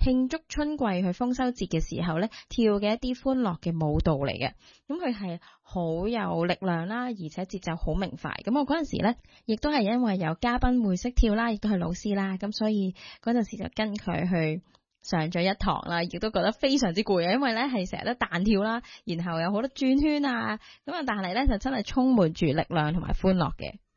慶祝春季去豐收節嘅時候咧跳嘅一啲歡樂嘅舞蹈嚟嘅。咁佢係好有力量啦，而且節奏好明快。咁我嗰陣時咧亦都係因為有嘉賓會識跳啦，亦都係老師啦，咁所以嗰陣時就跟佢去上咗一堂啦，亦都覺得非常之攰啊，因為咧係成日都彈跳啦，然後有好多轉圈啊，咁啊但係咧就真係充滿住力量同埋歡樂嘅。